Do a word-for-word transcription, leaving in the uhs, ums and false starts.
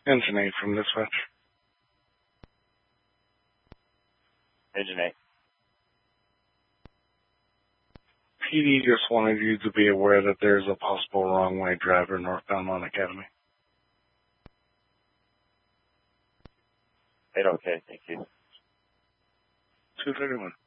And Janae from Dispatch. Hey, Janae. P D just wanted you to be aware that there's a possible wrong-way driver northbound on Academy. Hey, okay, thank you. two thirty-one.